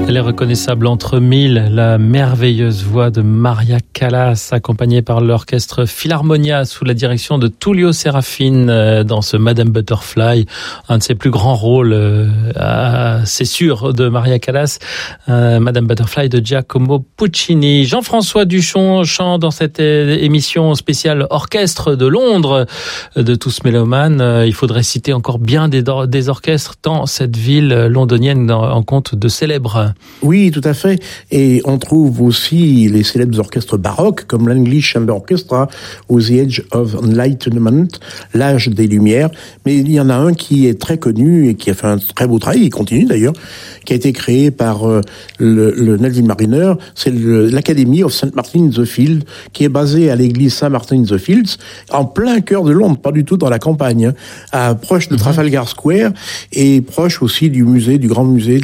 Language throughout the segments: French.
Elle est reconnaissable entre mille, la merveilleuse voix de Maria Callas, accompagnée par l'orchestre Philharmonia sous la direction de Tullio Serafin dans ce Madame Butterfly, un de ses plus grands rôles, c'est sûr, de Maria Callas, Madame Butterfly de Giacomo Puccini. Jean-François Duchon chante dans cette émission spéciale orchestre de Londres de Tous Mélomanes. Il faudrait citer encore bien des orchestres tant cette ville londonienne en compte de célèbres. Oui, tout à fait. Et on trouve aussi les célèbres orchestres baroques, comme l'English Chamber Orchestra ou The Age of Enlightenment, l'âge des Lumières. Mais il y en a un qui est très connu et qui a fait un très beau travail, il continue d'ailleurs, qui a été créé par le Neville Mariner. C'est l'Academy of St. Martin in the Fields, qui est basée à l'église Saint-Martin in the Fields, en plein cœur de Londres, pas du tout dans la campagne, proche de Trafalgar Square et proche aussi du grand musée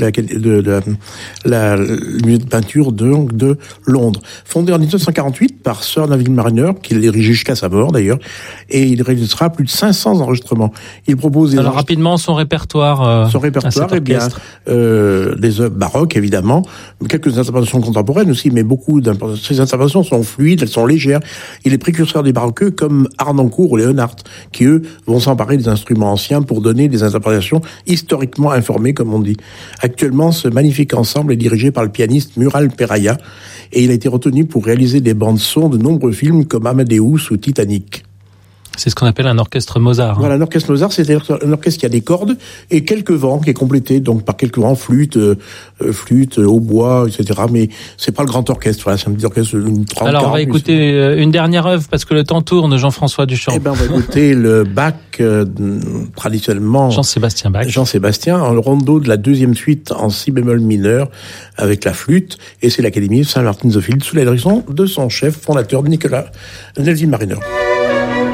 le musée de peinture de Londres. Fondé en 1948 par Sir Neville Mariner, qui l'a dirigé jusqu'à sa mort d'ailleurs, et il réalisera plus de 500 enregistrements. Il propose rapidement son répertoire. Eh bien, des œuvres baroques évidemment, quelques interprétations contemporaines aussi, mais ces interprétations sont fluides, elles sont légères. Il est précurseur des baroqueux comme Harnoncourt ou Leonhardt, qui eux vont s'emparer des instruments anciens pour donner des interprétations historiquement informées, comme on dit. Actuellement, ce magnifique ensemble est dirigé par le pianiste Mural Peraya et il a été retenu pour réaliser des bandes-son de nombreux films comme Amadeus ou Titanic. C'est ce qu'on appelle un orchestre Mozart. Voilà, un orchestre Mozart, c'est-à-dire un orchestre qui a des cordes et quelques vents, qui est complété donc par quelques vents, flûte, hautbois, etc. Mais c'est pas le grand orchestre. Voilà, c'est un petit orchestre d'une 30. Alors on va écouter une dernière œuvre parce que le temps tourne. Jean-François Duchamp. Eh ben, on va écouter le Bach traditionnellement. Jean-Sébastien Bach. Jean-Sébastien, en le rondo de la deuxième suite en si bémol mineur avec la flûte, et c'est l'Académie Saint-Martin-in-the-Fields sous la direction de son chef fondateur Nicolas Neville Mariner.